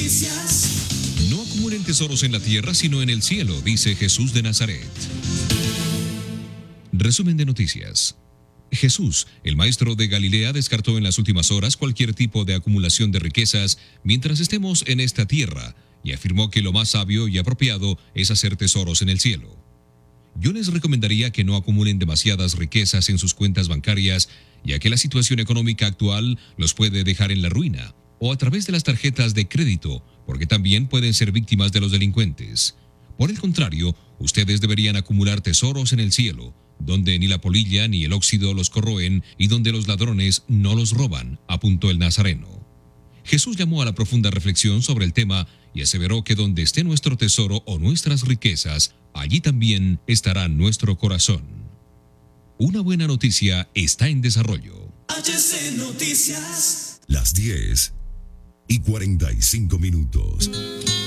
Noticias. No acumulen tesoros en la tierra, sino en el cielo, dice Jesús de Nazaret. Resumen de noticias. Jesús, el maestro de Galilea, descartó en las últimas horas cualquier tipo de acumulación de riquezas mientras estemos en esta tierra y afirmó que lo más sabio y apropiado es hacer tesoros en el cielo. Yo les recomendaría que no acumulen demasiadas riquezas en sus cuentas bancarias, ya que la situación económica actual los puede dejar en la ruina, o a través de las tarjetas de crédito, porque también pueden ser víctimas de los delincuentes. Por el contrario, ustedes deberían acumular tesoros en el cielo, donde ni la polilla ni el óxido los corroen y donde los ladrones no los roban, apuntó el nazareno. Jesús llamó a la profunda reflexión sobre el tema y aseveró que donde esté nuestro tesoro o nuestras riquezas, allí también estará nuestro corazón. Una buena noticia está en desarrollo. HC Noticias. Las 10:45.